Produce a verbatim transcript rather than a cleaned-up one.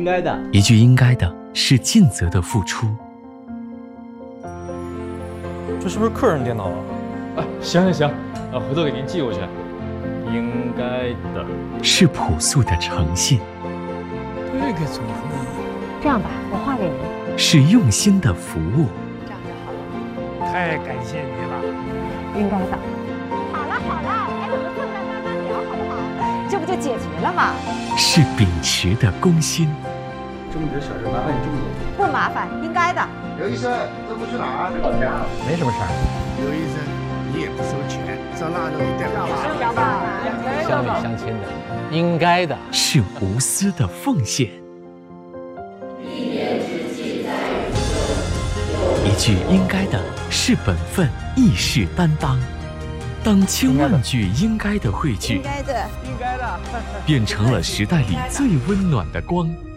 应该的。 一句应该的是尽责的付出。 这是不是客人电脑啊？ 啊，行行行，啊，回头给您寄过去。 应该的是朴素的诚信。 这个怎么会？ 这样吧，我画给您。 是用心的服务。 这样就好了。 太感谢你了。 应该的。好了好了，哎，我们坐那慢慢聊好不好？这不就解决了吗？ 是秉持的公心。 这么点小事，麻烦你注意。 不麻烦，应该的。 刘医生，这不去哪儿？ 老家。 没什么事儿。 刘医生，你也不收钱，上那弄一袋吧。 乡里乡亲的，应该的。 是无私的奉献。一句应该的是本分，亦是担当。当千万句应该的汇聚， 应该的， 应该的， 变成了时代里最温暖的光。